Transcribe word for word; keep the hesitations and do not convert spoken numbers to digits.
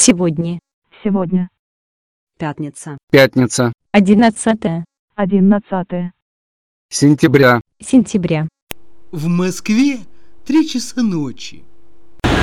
Сегодня. Сегодня. Пятница. Пятница. Одиннадцатое Одиннадцатое. Сентября. сентября. В Москве три часа ночи.